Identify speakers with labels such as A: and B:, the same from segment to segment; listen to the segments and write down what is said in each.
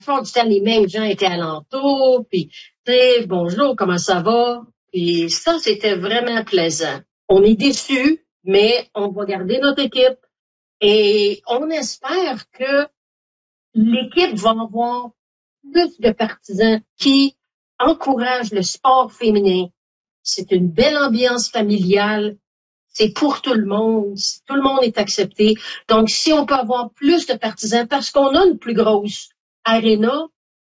A: fond du temps, les mêmes gens étaient alentour, puis, tu sais, bonjour, comment ça va? Puis ça, c'était vraiment plaisant. On est déçus, mais on va garder notre équipe et on espère que l'équipe va avoir plus de partisans qui encouragent le sport féminin. C'est une belle ambiance familiale. C'est pour tout le monde. Tout le monde est accepté. Donc, si on peut avoir plus de partisans, parce qu'on a une plus grosse aréna,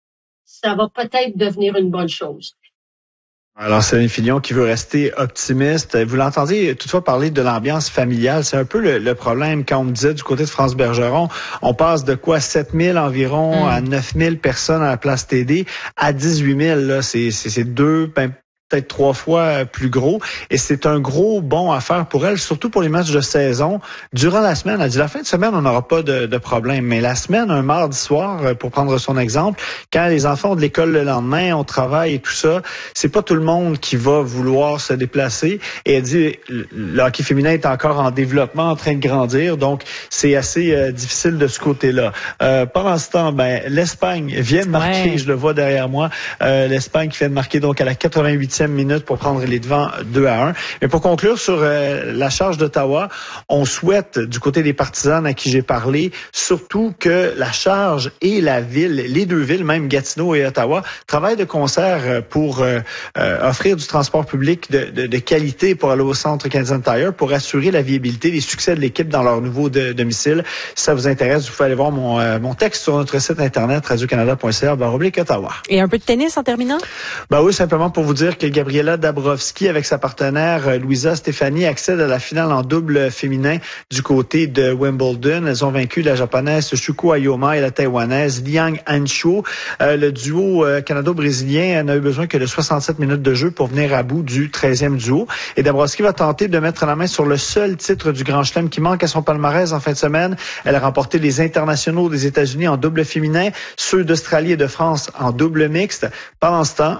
A: ça va peut-être devenir une bonne chose.
B: Alors, Céline Fillon qui veut rester optimiste. Vous l'entendez toutefois parler de l'ambiance familiale. C'est un peu le problème quand on me disait du côté de France Bergeron, on passe de quoi 7 000 environ à 9 000 personnes à la place TD à 18 000. Là, c'est deux, peut-être 3 fois plus gros. Et c'est un gros bond à faire pour elle, surtout pour les matchs de saison. Durant la semaine, elle dit la fin de semaine, on n'aura pas de problème. Mais la semaine, un mardi soir, pour prendre son exemple, quand les enfants ont de l'école le lendemain, on travaille et tout ça, c'est pas tout le monde qui va vouloir se déplacer. Et elle dit, le hockey féminin est encore en développement, en train de grandir. Donc, c'est assez difficile de ce côté-là. Pendant ce temps, l'Espagne vient de marquer, je le vois derrière moi, l'Espagne qui vient de marquer donc à la 88e minute pour prendre les devants 2-1. Mais pour conclure sur la charge d'Ottawa, on souhaite du côté des partisans à qui j'ai parlé, surtout que la charge et la ville, les deux villes, même Gatineau et Ottawa, travaillent de concert pour offrir du transport public de qualité pour aller au centre Canadian Tire pour assurer la viabilité, les succès de l'équipe dans leur nouveau domicile. Si ça vous intéresse, vous pouvez aller voir mon texte sur notre site internet radiocanada.ca/Ottawa.
C: Et un peu de tennis en terminant?
B: Oui, simplement pour vous dire que Gabriela Dabrowski, avec sa partenaire Louisa Stéphanie, accède à la finale en double féminin du côté de Wimbledon. Elles ont vaincu la japonaise Shuko Ayoma et la taïwanaise Liang Ancho. Le duo canado-brésilien n'a eu besoin que de 67 minutes de jeu pour venir à bout du 13e duo. Et Dabrowski va tenter de mettre la main sur le seul titre du Grand Chelem qui manque à son palmarès en fin de semaine. Elle a remporté les internationaux des États-Unis en double féminin, ceux d'Australie et de France en double mixte. Pendant ce temps,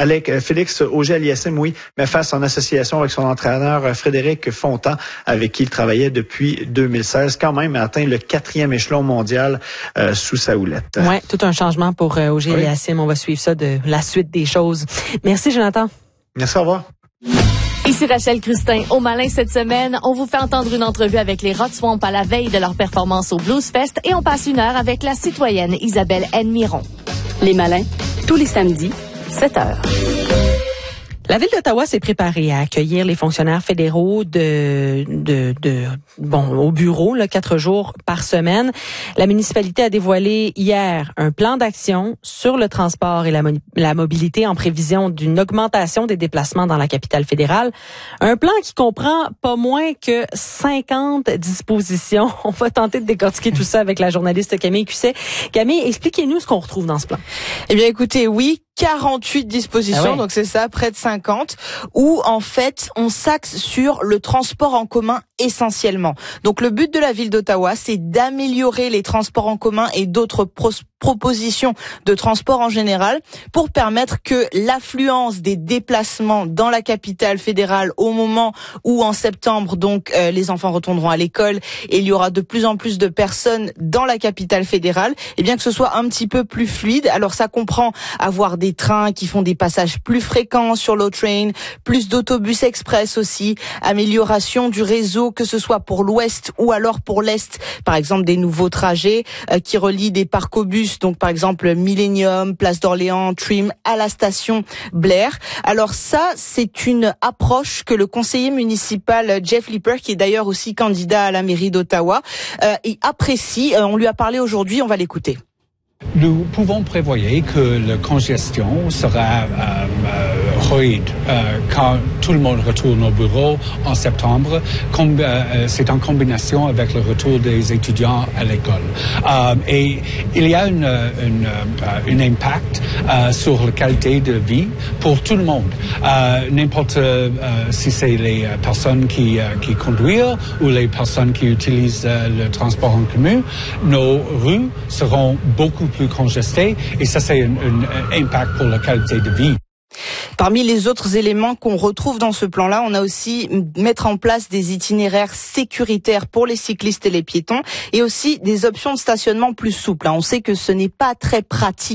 B: Félix Auger-Aliassime, met face en association avec son entraîneur Frédéric Fontan, avec qui il travaillait depuis 2016, quand même a atteint le 4e échelon mondial sous sa houlette.
C: Oui, tout un changement pour Auger-Aliassime. On va suivre ça de la suite des choses. Merci, Jonathan.
B: Merci, au revoir.
D: Ici Rachel Crustin. Au Malin cette semaine, on vous fait entendre une entrevue avec les Rock Swamp à la veille de leur performance au Blues Fest et on passe 1 heure avec la citoyenne Isabelle N. Miron.
E: Les Malins, tous les samedis, 7h.
C: La Ville d'Ottawa s'est préparée à accueillir les fonctionnaires fédéraux au bureau, 4 jours par semaine. La municipalité a dévoilé hier un plan d'action sur le transport et la mobilité en prévision d'une augmentation des déplacements dans la capitale fédérale. Un plan qui comprend pas moins que 50 dispositions. On va tenter de décortiquer tout ça avec la journaliste Camille Cusset. Camille, expliquez-nous ce qu'on retrouve dans ce plan.
F: Eh bien, écoutez, 48 dispositions, donc c'est ça, près de 50, où en fait on s'axe sur le transport en commun essentiellement. Donc le but de la Ville d'Ottawa, c'est d'améliorer les transports en commun et d'autres propositions de transport en général pour permettre que l'affluence des déplacements dans la capitale fédérale au moment où en septembre donc les enfants retourneront à l'école et il y aura de plus en plus de personnes dans la capitale fédérale, et bien que ce soit un petit peu plus fluide. Alors ça comprend avoir des trains qui font des passages plus fréquents sur l'O-Train, plus d'autobus express aussi, amélioration du réseau que ce soit pour l'ouest ou alors pour l'est, par exemple des nouveaux trajets qui relient des parcobus, donc par exemple Millennium, Place d'Orléans, Trim à la station Blair. Alors ça, c'est une approche que le conseiller municipal Jeff Lipper, qui est d'ailleurs aussi candidat à la mairie d'Ottawa, apprécie. On lui a parlé aujourd'hui, on va l'écouter.
G: Nous pouvons prévoir que la congestion sera rude quand tout le monde retourne au bureau en septembre. C'est en combinaison avec le retour des étudiants à l'école. Et il y a un impact sur la qualité de vie pour tout le monde. N'importe si c'est les personnes qui conduisent ou les personnes qui utilisent le transport en commun, nos rues seront beaucoup plus congesté et ça c'est un impact pour la qualité de vie.
F: Parmi les autres éléments qu'on retrouve dans ce plan-là, on a aussi mettre en place des itinéraires sécuritaires pour les cyclistes et les piétons et aussi des options de stationnement plus souples. On sait que ce n'est pas très pratique